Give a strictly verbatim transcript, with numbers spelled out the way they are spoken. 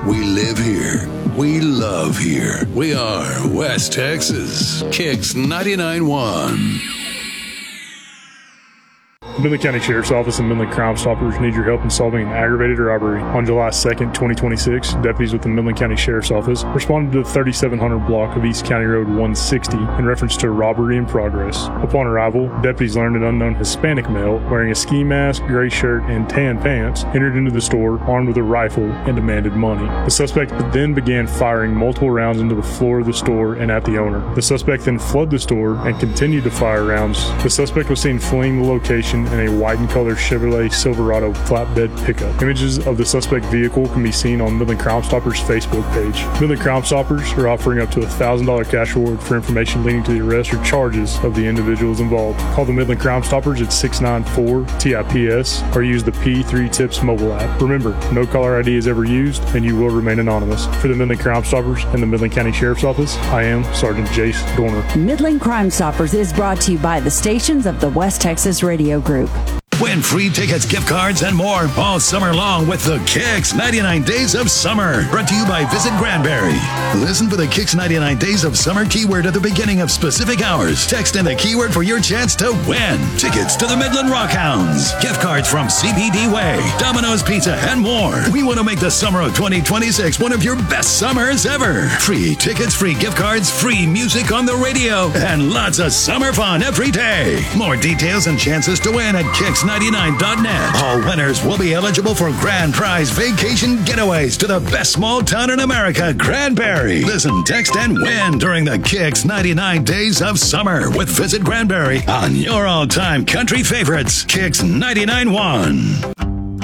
We live here. We love here. We are West Texas. Kicks ninety-nine point one. Midland County Sheriff's Office and Midland Crime Stoppers need your help in solving an aggravated robbery. On July second, twenty twenty-six, deputies with the Midland County Sheriff's Office responded to the thirty-seven hundred block of East County Road one sixty in reference to a robbery in progress. Upon arrival, deputies learned an unknown Hispanic male wearing a ski mask, gray shirt, and tan pants entered into the store armed with a rifle and demanded money. The suspect then began firing multiple rounds into the floor of the store and at the owner. The suspect then fled the store and continued to fire rounds. The suspect was seen fleeing the location in a white and colored Chevrolet Silverado flatbed pickup. Images of the suspect vehicle can be seen on Midland Crime Stoppers' Facebook page. Midland Crime Stoppers are offering up to a one thousand dollars cash reward for information leading to the arrest or charges of the individuals involved. Call the Midland Crime Stoppers at six nine four T I P S or use the P three Tips mobile app. Remember, no caller I D is ever used and you will remain anonymous. For the Midland Crime Stoppers and the Midland County Sheriff's Office, I am Sergeant Jace Dorner. Midland Crime Stoppers is brought to you by the stations of the West Texas Radio Group. Win free tickets, gift cards, and more all summer long with the Kicks ninety-nine Days of Summer. Brought to you by Visit Granbury. Listen for the Kicks ninety-nine Days of Summer keyword at the beginning of specific hours. Text in the keyword for your chance to win. Tickets to the Midland Rockhounds, gift cards from C P D Way, Domino's Pizza, and more. We want to make the summer of twenty twenty-six one of your best summers ever. Free tickets, free gift cards, free music on the radio, and lots of summer fun every day. More details and chances to win at Kicks ninety-nine dot net. All winners will be eligible for grand prize vacation getaways to the best small town in America, Granbury. Listen, text, and win during the Kicks ninety-nine Days of Summer with Visit Granbury on your all-time country favorites, Kicks ninety-nine point one.